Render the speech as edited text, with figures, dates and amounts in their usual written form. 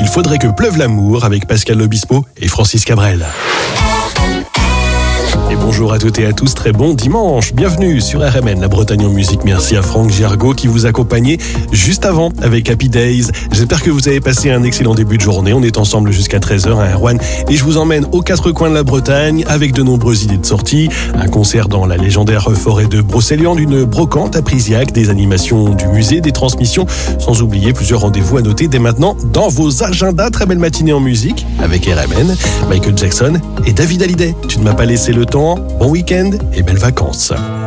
faudrait que pleuve l'amour avec Pascal Obispo et Francis Cabrel. Et bonjour à toutes et à tous, très bon dimanche. Bienvenue sur RMN, la Bretagne en musique. Merci à Franck Gergaud qui vous accompagnait juste avant avec Happy Days. J'espère que vous avez passé un excellent début de journée. On est ensemble jusqu'à 13h à Erwan et je vous emmène aux quatre coins de la Bretagne avec de nombreuses idées de sortie. Un concert dans la légendaire forêt de Brocéliande, une brocante à Prisiac, des animations du musée, des transmissions, sans oublier plusieurs rendez-vous à noter dès maintenant dans vos agendas. Très belle matinée en musique avec RMN, Michael Jackson et David Hallyday. Tu ne m'as pas laissé le temps. Bon week-end et belles vacances.